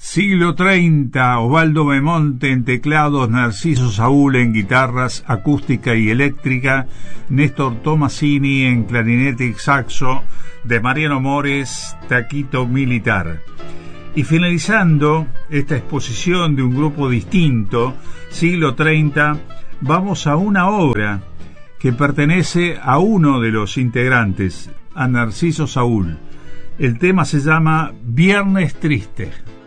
Siglo 30, Osvaldo Bemonte en teclados, Narciso Saúl en guitarras acústica y eléctrica, Néstor Tomasini en clarinete y saxo, de Mariano Mores, taquito militar. Y finalizando esta exposición de un grupo distinto, siglo 30, vamos a una obra que pertenece a uno de los integrantes, a Narciso Saúl. El tema se llama Viernes Triste.